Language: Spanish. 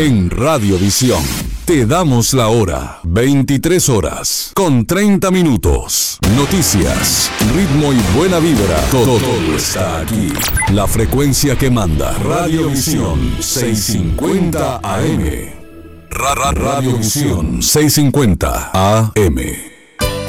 En Radiovisión te damos la hora. 23 horas con 30 minutos. Noticias, ritmo y buena vibra. Todo está aquí. La frecuencia que manda. Radiovisión 650 AM. Radiovisión 650 AM.